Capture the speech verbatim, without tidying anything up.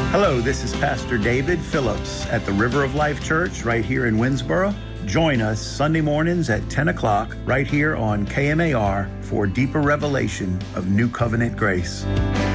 Hello, this is Pastor David Phillips at the River of Life Church right here in Winsboro. Join us Sunday mornings at ten o'clock right here on K M A R for deeper revelation of New Covenant grace.